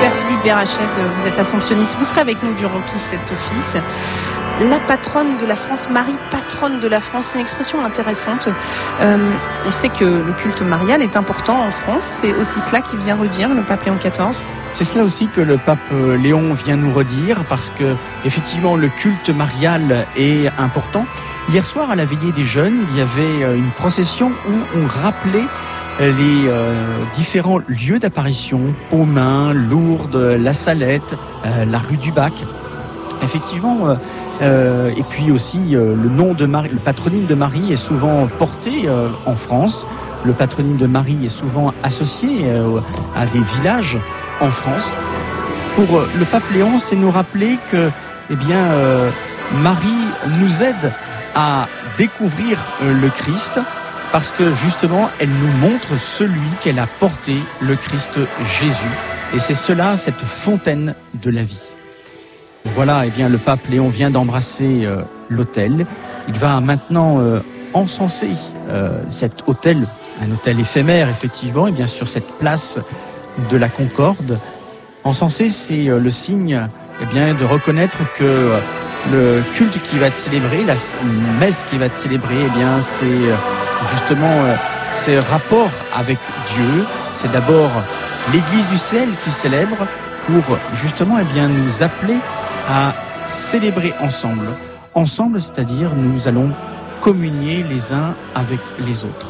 Père Philippe Berached, vous êtes assomptionniste, vous serez avec nous durant tout cet office. La patronne de la France, Marie, patronne de la France, c'est une expression intéressante. On sait que le culte marial est important en France, c'est aussi cela qui vient redire le pape Léon XIV. C'est cela aussi que le pape Léon vient nous redire, parce que effectivement le culte marial est important. Hier soir, à la veillée des jeunes, il y avait une procession où on rappelait les différents lieux d'apparition, Pomain, Lourdes, La Salette, la rue du Bac. Effectivement, et puis aussi le nom de Marie, le patronyme de Marie est souvent porté en France. Le patronyme de Marie est souvent associé à des villages en France. Pour le pape Léon, c'est nous rappeler que, Marie nous aide à découvrir le Christ, parce que justement, elle nous montre celui qu'elle a porté, le Christ Jésus. Et c'est cela, cette fontaine de la vie. Voilà, le pape Léon vient d'embrasser l'autel. Il va maintenant encenser cet autel, un autel éphémère effectivement, et bien sûr cette place de la Concorde. Encenser, c'est le signe de reconnaître que le culte qui va être célébré, la messe qui va être célébrée, c'est justement ces rapports avec Dieu. C'est d'abord l'Église du ciel qui célèbre pour justement nous appeler à célébrer ensemble. Ensemble, c'est-à-dire nous allons communier les uns avec les autres.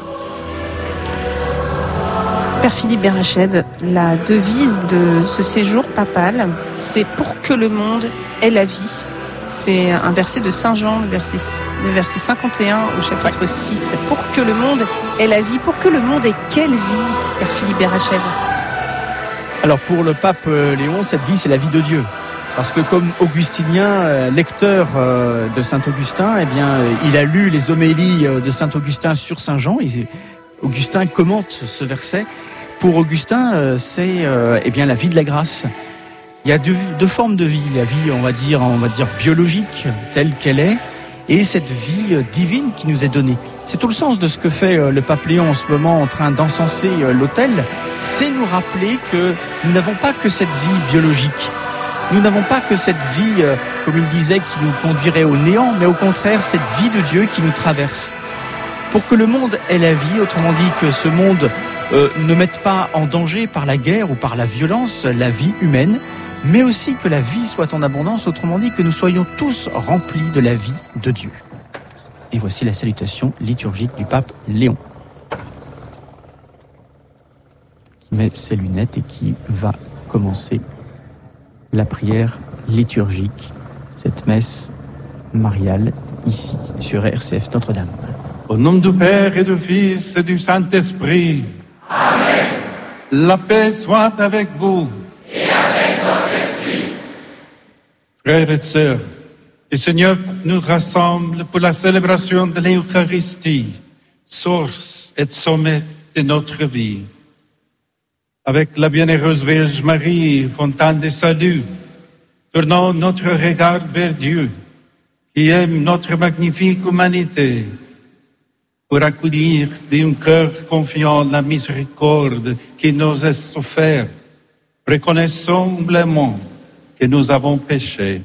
Père Philippe Berached, la devise de ce séjour papal, c'est « Pour que le monde ait la vie ». C'est un verset de Saint Jean, le verset 51 au chapitre 6. « Pour que le monde ait la vie ». Pour que le monde ait quelle vie, Père Philippe Berached ? Alors pour le pape Léon, cette vie, c'est la vie de Dieu. Parce que comme augustinien, lecteur de Saint Augustin, il a lu les homélies de Saint Augustin sur Saint Jean. Et Augustin commente ce verset. Pour Augustin, c'est la vie de la grâce. Il y a deux formes de vie. La vie, on va dire biologique, telle qu'elle est, et cette vie divine qui nous est donnée. C'est tout le sens de ce que fait le pape Léon en ce moment en train d'encenser l'autel. C'est nous rappeler que nous n'avons pas que cette vie biologique. Nous n'avons pas que cette vie, comme il disait, qui nous conduirait au néant, mais au contraire, cette vie de Dieu qui nous traverse. Pour que le monde ait la vie, autrement dit que ce monde ne mette pas en danger par la guerre ou par la violence la vie humaine, mais aussi que la vie soit en abondance, autrement dit que nous soyons tous remplis de la vie de Dieu. Et voici la salutation liturgique du pape Léon, qui met ses lunettes et qui va commencer la prière liturgique, cette messe mariale, ici, sur RCF Notre-Dame. Au nom du Père et du Fils et du Saint-Esprit. Amen. La paix soit avec vous. Et avec votre esprit. Frères et sœurs, le Seigneur nous rassemble pour la célébration de l'Eucharistie, source et sommet de notre vie. Avec la bienheureuse Vierge Marie, fontaine de salut, tournons notre regard vers Dieu, qui aime notre magnifique humanité, pour accueillir d'un cœur confiant la miséricorde qui nous est offerte. Reconnaissons humblement que nous avons péché.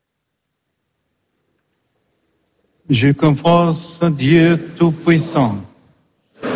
Je confesse à Dieu Tout-Puissant,